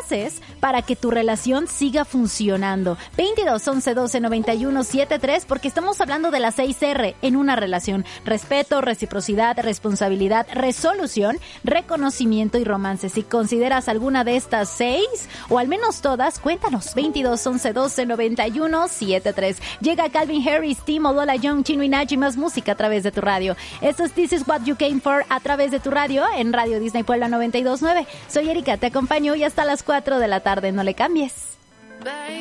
haces para que tu relación siga funcionando? 22 11 12 91 73, porque estamos hablando de las 6R en una relación: respeto, reciprocidad, responsabilidad, resolución, reconocimiento y romance. Si consideras alguna de estas 6 o al menos todas, cuéntanos. 22 11 12 91 73. Llega Calvin Harris, Timo, Lola Young, Chino y Nachi, más música a través de tu radio. Esto es This Is What You Came For a través de tu radio en Radio Disney Puebla 92.9. Soy Erika, te acompaño hoy hasta las 4 de la tarde. No le cambies.